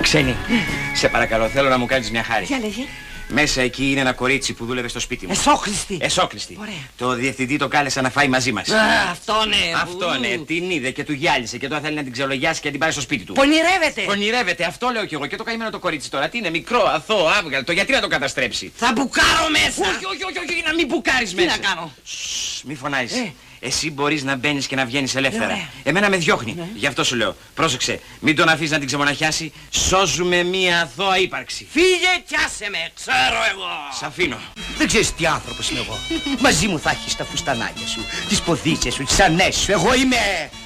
Ξένη, σε παρακαλώ, θέλω να μου κάνεις μια χάρη. Τι λέγε? Μέσα εκεί είναι ένα κορίτσι που δούλευε στο σπίτι μου. Εσόκλειστη. Εσόκλειστη. Ωραία. Το διευθυντή το κάλεσε να φάει μαζί μας. Αυτό ναι. Αυτό ναι, την είδε και του γυάλισε και τώρα θέλει να την ξελογιάσει και να την πάρει στο σπίτι του. Πονηρεύεται. Πονηρεύεται, αυτό λέω κι εγώ. Και το καημένο το κορίτσι τώρα. Τι είναι, μικρό, αθώο, άβγαλτο. Γιατί να το καταστρέψει? Θα μπουκάρω μέσα. Όχι, να μην μπουκάρεις μέσα. Τι να κάνω? Μη φωνάζεις. Εσύ μπορείς να μπαίνεις και να βγαίνεις ελεύθερα. Ωραία. Εμένα με διώχνει. Γι' αυτό σου λέω. Πρόσεξε, μην τον αφήσεις να την ξεμοναχιάσει. Σώζουμε μία αθώα ύπαρξη. Φύγε κι άσε με, ξέρω εγώ. Σ' αφήνω. Δεν ξέρεις τι άνθρωπος είμαι εγώ. Μαζί μου θα έχεις τα φουστανάκια σου, τις ποδίτσες σου, τις ανές σου. Εγώ είμαι